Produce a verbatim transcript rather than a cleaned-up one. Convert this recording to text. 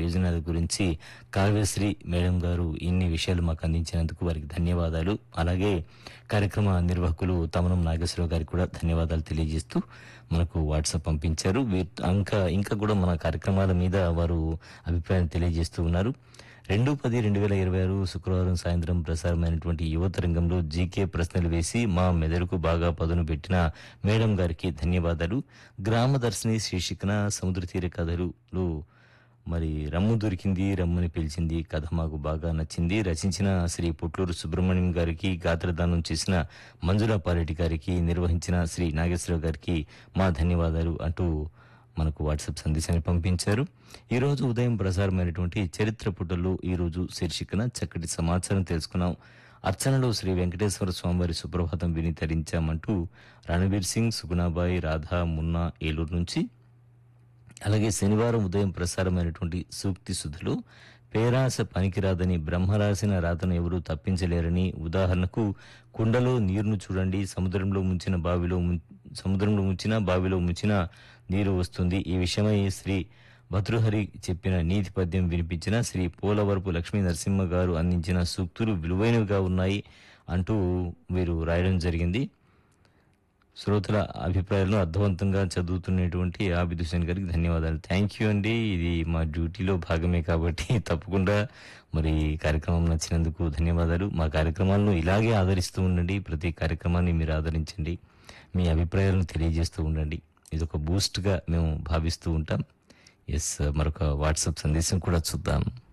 ప్రయోజనాల గురించి కావ్యశ్రీ మేడం గారు ఇన్ని విషయాలు మాకు అందించినందుకు వారికి ధన్యవాదాలు. అలాగే కార్యక్రమ నిర్వాహకులు తమనం నాగేశ్వరరావు గారికి కూడా ధన్యవాదాలు తెలియజేస్తూ మనకు వాట్సాప్ పంపించారు. ఇంకా ఇంకా కూడా మన కార్యక్రమాల మీద వారు అభిప్రాయం తెలియజేస్తూ ఉన్నారు. రెండు పది రెండు వేల ఇరవై ఆరు శుక్రవారం సాయంత్రం ప్రసారమైనటువంటి యువత రంగంలో జీకే ప్రశ్నలు వేసి మా మెదడుకు బాగా పదును పెట్టిన మేడం గారికి ధన్యవాదాలు. గ్రామదర్శిని శీర్షికన సముద్ర తీర కథలు మరి రమ్ము దొరికింది రమ్ముని పిలిచింది కథ మాకు బాగా నచ్చింది. రచించిన శ్రీ పుట్లూరు సుబ్రహ్మణ్యం గారికి, గాత్రదానం చేసిన మంజులా పారెడ్డి గారికి, నిర్వహించిన శ్రీ నాగేశ్వరరావు గారికి మా ధన్యవాదాలు అంటూ మనకు వాట్సాప్ సందేశాన్ని పంపించారు. ఈ రోజు ఉదయం ప్రసారమైనటువంటి చరిత్ర పుటల్లో ఈ రోజు శీర్షికన చక్కటి సమాచారం తెలుసుకున్నాం. అర్చనలో శ్రీ వెంకటేశ్వర స్వామివారి సుప్రభాతం విని తరించామంటూ రణవీర్ సింగ్, సుగుణాబాయి, రాధా, మున్నా ఏలూరు నుంచి. అలాగే శనివారం ఉదయం ప్రసారమైనటువంటి సూక్తి సుధులు పేరాస పనికిరాదని, బ్రహ్మ రాసిన రాతను ఎవరూ తప్పించలేరని, ఉదాహరణకు కుండలో నీరును చూడండి, సముద్రంలో ముంచిన బావిలో సముద్రంలో ముంచిన బావిలో ముంచిన నీరు వస్తుంది. ఈ విషయమై శ్రీ భతృహరి చెప్పిన నీతి పద్యం వినిపించిన శ్రీ పోలవరపు లక్ష్మీ నరసింహ గారు అందించిన సూక్తులు విలువైనవిగా ఉన్నాయి అంటూ వీరు రాయడం జరిగింది. శ్రోతల అభిప్రాయాలను అర్థవంతంగా చదువుతున్నటువంటి ఆబిద్ హుసేన్ గారికి ధన్యవాదాలు. థ్యాంక్ యూ అండి. ఇది మా డ్యూటీలో భాగమే కాబట్టి తప్పకుండా మరి కార్యక్రమం నచ్చినందుకు ధన్యవాదాలు. మా కార్యక్రమాలను ఇలాగే ఆదరిస్తూ ఉండండి. ప్రతి కార్యక్రమాన్ని మీరు ఆదరించండి. మీ అభిప్రాయాలను తెలియజేస్తూ ఉండండి. ఇది ఒక బూస్ట్ గా మేము భావిస్తూ ఉంటాం. ఎస్, మరొక వాట్సాప్ సందేశం కూడా చూద్దాం.